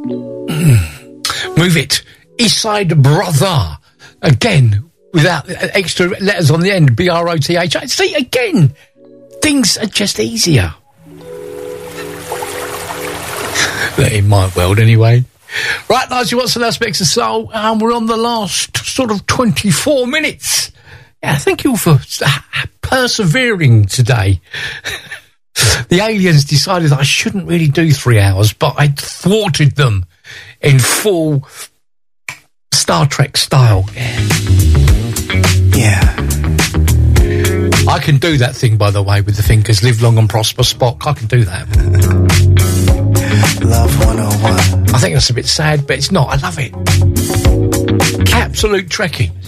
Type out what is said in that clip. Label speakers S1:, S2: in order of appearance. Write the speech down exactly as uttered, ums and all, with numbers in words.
S1: Move it. Eastside Brother. Again, without extra letters on the end. B R O T H. See, again, things are just easier. In my world, anyway. Right, Nigel Watson, Aspects of Soul, and we're on the last sort of twenty-four minutes. Yeah, thank you for persevering today. The aliens decided that I shouldn't really do three hours, but I thwarted them in full Star Trek style. Yeah. Yeah. I can do that thing, by the way, with the fingers. Live long and prosper, Spock. I can do that. Love one oh one. I think that's a bit sad, but it's not. I love it. Absolute Trekkie.